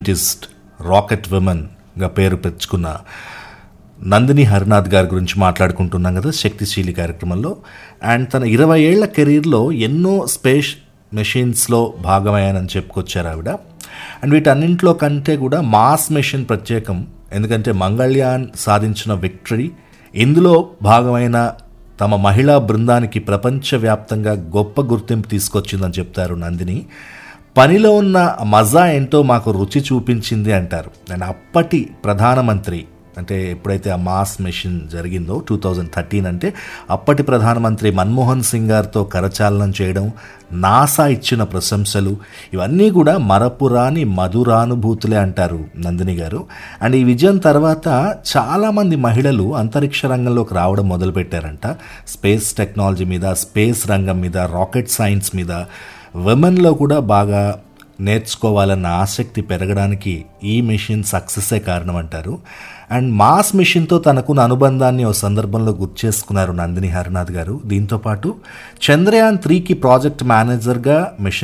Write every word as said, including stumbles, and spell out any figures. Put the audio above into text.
Scientist, rocket విమెన్గా పేరు పెంచుకున్న నందిని హరినాథ్ గారి గురించి మాట్లాడుకుంటున్నాం కదా శక్తిశీలి కార్యక్రమంలో. అండ్ తన ఇరవై ఏళ్ల కెరీర్లో ఎన్నో స్పేస్ మెషిన్స్లో భాగమయ్యానని చెప్పుకొచ్చారు ఆవిడ. అండ్ వీటన్నింటిలో కంటే కూడా మాస్ మెషిన్ ప్రత్యేకం, ఎందుకంటే మంగళయాన్ సాధించిన విక్టరీ, ఇందులో భాగమైన తమ మహిళా బృందానికి ప్రపంచవ్యాప్తంగా గొప్ప గుర్తింపు తీసుకొచ్చిందని చెప్తారు నందిని. పనిలో ఉన్న మజా ఏంటో మాకు రుచి చూపించింది అంటారు. అండ్ అప్పటి ప్రధానమంత్రి, అంటే ఎప్పుడైతే ఆ మాస్ మెషిన్ జరిగిందో టూ థౌజండ్ థర్టీన్ అంటే అప్పటి ప్రధానమంత్రి మన్మోహన్ సింగ్ గారితో కరచాలనం చేయడం, నాసా ఇచ్చిన ప్రశంసలు, ఇవన్నీ కూడా మరపురాని మధురానుభూతులే అంటారు నందిని గారు. అండ్ ఈ విజయం తర్వాత చాలామంది మహిళలు అంతరిక్ష రంగంలోకి రావడం మొదలుపెట్టారంట. స్పేస్ టెక్నాలజీ మీద, స్పేస్ రంగం మీద, రాకెట్ సైన్స్ మీద విమెన్లో కూడా బాగా నేర్చుకోవాలన్న ఆసక్తి పెరగడానికి ఈ మిషన్ సక్సెస్సే కారణం అంటారు. అండ్ మాస్ మిషన్తో తనకున్న అనుబంధాన్ని ఓ సందర్భంలో గుర్తు చేసుకున్నారు నందిని హరినాథ్ గారు. దీంతోపాటు చంద్రయాన్ త్రీకి ప్రాజెక్ట్ మేనేజర్గా మిషన్